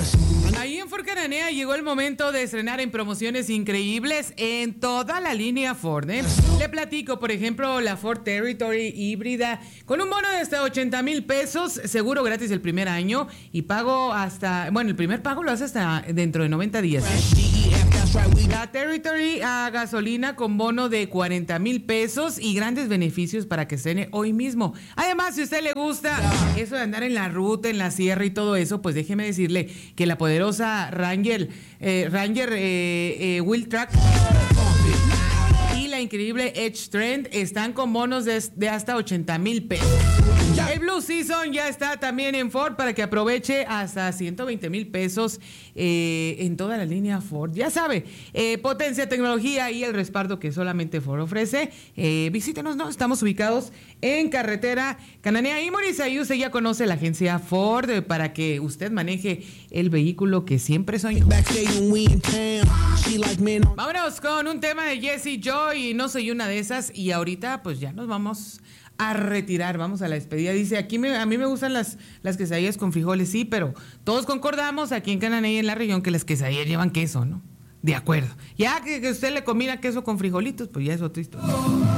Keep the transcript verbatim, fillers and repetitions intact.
Ahí en Ford Cananea llegó el momento de estrenar en promociones increíbles en toda la línea Ford, ¿eh? Le platico, por ejemplo, la Ford Territory híbrida con un bono de hasta ochenta mil pesos, seguro gratis el primer año y pago hasta, bueno, el primer pago lo hace hasta dentro de noventa días, ¿eh? La Territory a gasolina con bono de cuarenta mil pesos y grandes beneficios para que cene hoy mismo. Además, si a usted le gusta eso de andar en la ruta, en la sierra y todo eso, pues déjeme decirle que la poderosa Ranger, eh, Ranger eh, eh, Wheel Track y la increíble Edge Trend están con bonos de, de hasta ochenta mil pesos. El Blue Season ya está también en Ford para que aproveche hasta ciento veinte mil pesos eh, en toda la línea Ford. Ya sabe, eh, potencia, tecnología y el respaldo que solamente Ford ofrece. Eh, visítenos, ¿no? Estamos ubicados en carretera Cananea y Moris. Ahí usted ya conoce la agencia Ford eh, para que usted maneje el vehículo que siempre soñó. Vámonos con un tema de Jessie Joy. No soy una de esas y ahorita pues ya nos vamos a retirar, vamos a la despedida. Dice, aquí me, a mí me gustan las, las quesadillas con frijoles, sí, pero todos concordamos aquí en Cananea y en la región que las quesadillas llevan queso, ¿no? De acuerdo. Ya que, que usted le combina queso con frijolitos, pues ya es otra historia.